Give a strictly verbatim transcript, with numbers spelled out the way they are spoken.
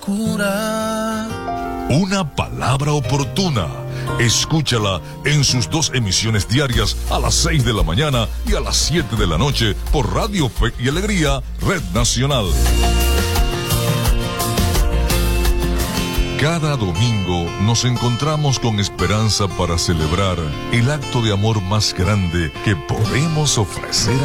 Cura. Una palabra oportuna. Escúchala en sus dos emisiones diarias a las seis de la mañana y a las siete de la noche por Radio Fe y Alegría, Red Nacional. Cada domingo nos encontramos con esperanza para celebrar el acto de amor más grande que podemos ofrecer